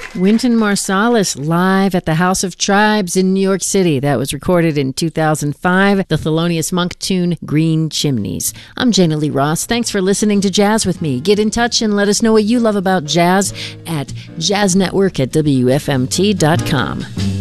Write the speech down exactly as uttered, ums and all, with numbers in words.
Wynton Marsalis live at the House of Tribes in New York City. That was recorded in two thousand five. The Thelonious Monk tune, Green Chimneys. I'm Jana Lee Ross. Thanks for listening to Jazz with me. Get in touch and let us know what you love about jazz at jazz network at W F M T dot com.